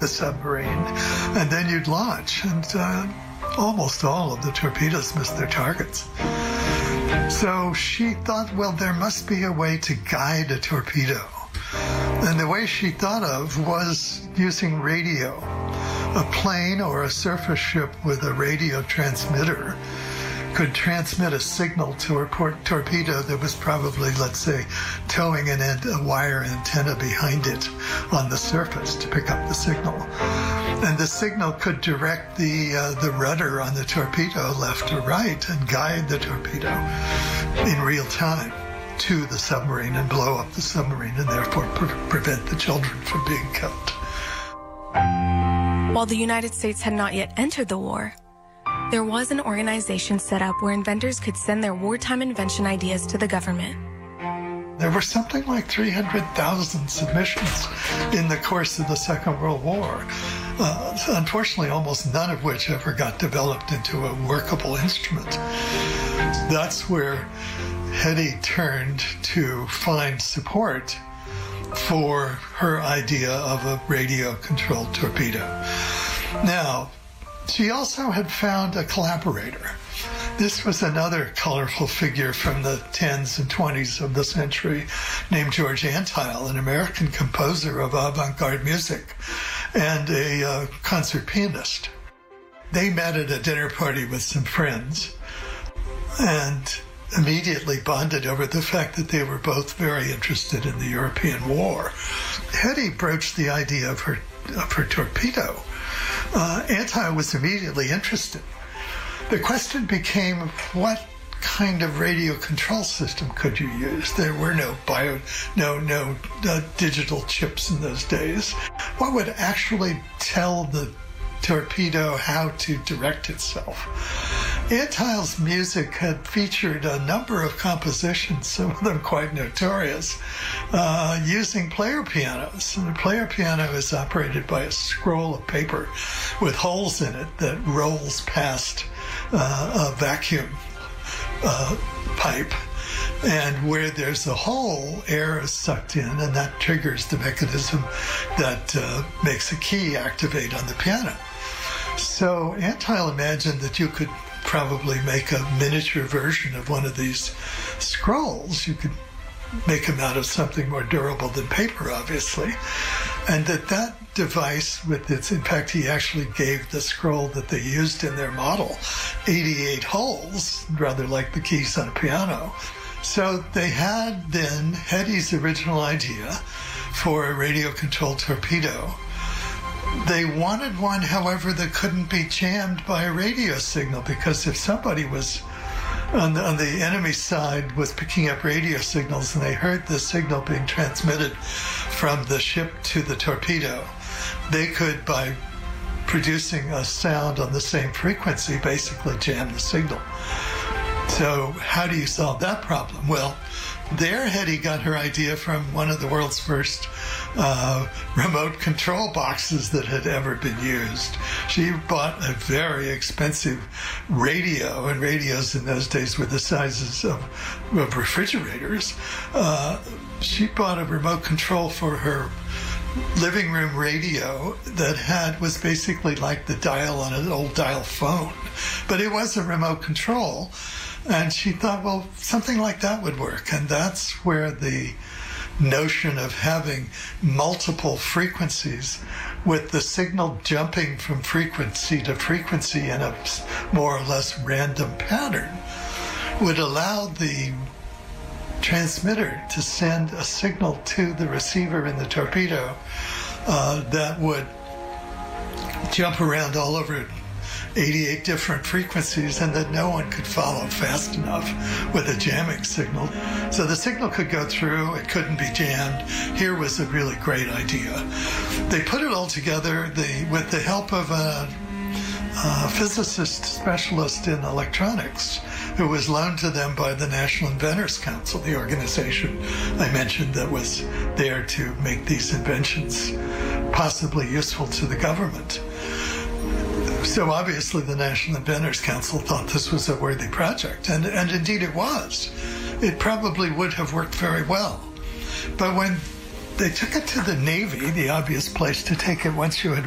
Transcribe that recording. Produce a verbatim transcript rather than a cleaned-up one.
the submarine, and then you'd launch. And uh, almost all of the torpedoes missed their targets. So she thought, well, there must be a way to guide a torpedo. And the way she thought of was using radio. A plane or a surface ship with a radio transmitter could transmit a signal to a tor- torpedo that was probably, let's say, towing an end- a wire antenna behind it on the surface to pick up the signal. And the signal could direct the uh, the rudder on the torpedo left or right and guide the torpedo in real time to the submarine and blow up the submarine and therefore pre- prevent the children from being killed. While the United States had not yet entered the war, there was an organization set up where inventors could send their wartime invention ideas to the government. There were something like three hundred thousand submissions in the course of the Second World War. Uh, unfortunately, almost none of which ever got developed into a workable instrument. That's where Hetty turned to find support for her idea of a radio-controlled torpedo. Now, she also had found a collaborator. This was another colorful figure from the tens and twenties of the century named George Antheil, an American composer of avant-garde music and a uh, concert pianist. They met at a dinner party with some friends and immediately bonded over the fact that they were both very interested in the European War. Hetty broached the idea of her, of her torpedo. Uh, Antheil was immediately interested. The question became, what kind of radio control system could you use? There were no bio, no no uh, digital chips in those days. What would actually tell the torpedo how to direct itself? Antheil's music had featured a number of compositions, some of them quite notorious, uh, using player pianos. And a player piano is operated by a scroll of paper with holes in it that rolls past uh, a vacuum uh, pipe. And where there's a hole, air is sucked in, and that triggers the mechanism that uh, makes a key activate on the piano. So Antheil imagined that you could probably make a miniature version of one of these scrolls. You could make them out of something more durable than paper, obviously. And that that device with its, in fact, he actually gave the scroll that they used in their model eighty-eight holes, rather like the keys on a piano. So they had then Hetty's original idea for a radio-controlled torpedo. They wanted one, however, that couldn't be jammed by a radio signal, because if somebody was on the, on the enemy side was picking up radio signals and they heard the signal being transmitted from the ship to the torpedo, they could, by producing a sound on the same frequency, basically jam the signal. So how do you solve that problem? Well, there Hetty got her idea from one of the world's first uh, remote control boxes that had ever been used. She bought a very expensive radio, and radios in those days were the sizes of, of refrigerators. Uh, she bought a remote control for her living room radio that had was basically like the dial on an old dial phone, but it was a remote control. And she thought, well, something like that would work. And that's where the notion of having multiple frequencies with the signal jumping from frequency to frequency in a more or less random pattern would allow the transmitter to send a signal to the receiver in the torpedo uh, that would jump around all over eighty-eight different frequencies, and that no one could follow fast enough with a jamming signal. So the signal could go through, it couldn't be jammed. Here was a really great idea. They put it all together they, with the help of a, a physicist specialist in electronics who was loaned to them by the National Inventors Council, the organization I mentioned that was there to make these inventions possibly useful to the government. So obviously the National Inventors Council thought this was a worthy project, and, and indeed it was. It probably would have worked very well. But when they took it to the Navy, the obvious place to take it once you had